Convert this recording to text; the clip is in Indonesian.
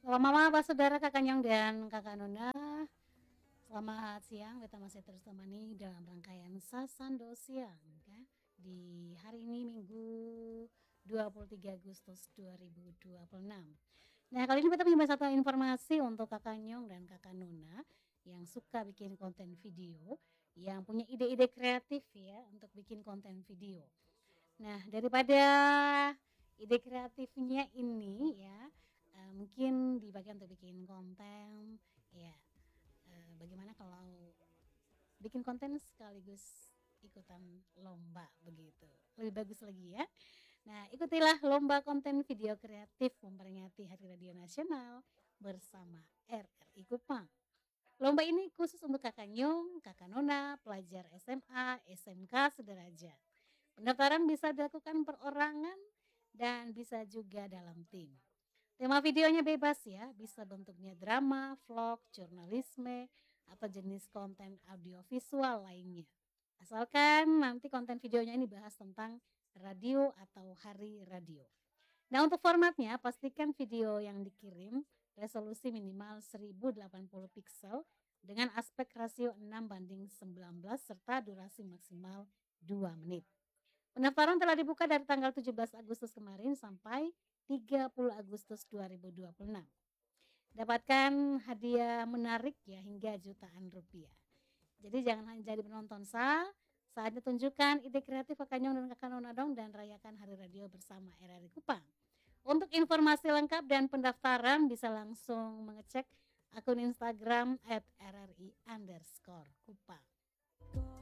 Mama, Pak, Saudara, Kakak Nyong dan Kakak Nona, selamat siang. Kita masih terus temani dalam rangkaian Sasando Siang ya, di hari ini Minggu 23 Agustus 2026. Nah, kali ini kita punya satu informasi untuk Kakak Nyong dan Kakak Nona yang suka bikin konten video, yang punya ide-ide kreatif ya untuk bikin konten video. Nah, daripada ide kreatifnya ini ya, mungkin dipakai untuk bikin konten, ya, bagaimana kalau bikin konten sekaligus ikutan lomba begitu, lebih bagus lagi ya. Nah, ikutilah lomba konten video kreatif memperingati Hari Radio Nasional bersama RRI Kupang. Lomba ini khusus untuk Kakak Nyong, Kakak Nona, pelajar SMA, SMK sederajat. Pendaftaran bisa dilakukan perorangan dan bisa juga dalam tim. Tema videonya bebas ya, bisa bentuknya drama, vlog, jurnalisme, atau jenis konten audiovisual lainnya. Asalkan nanti konten videonya ini bahas tentang radio atau hari radio. Nah, untuk formatnya pastikan video yang dikirim resolusi minimal 1080 pixel dengan aspek rasio 6:19 serta durasi maksimal 2 menit. Pendaftaran telah dibuka dari tanggal 17 Agustus kemarin sampai 30 Agustus 2026. Dapatkan hadiah menarik ya hingga jutaan rupiah. Jadi jangan hanya jadi penonton saatnya tunjukkan ide kreatif Kakak Nyong dan Kakak Nona dong dan rayakan Hari Radio bersama RRI Kupang. Untuk informasi lengkap dan pendaftaran bisa langsung mengecek akun Instagram @rri_kupang.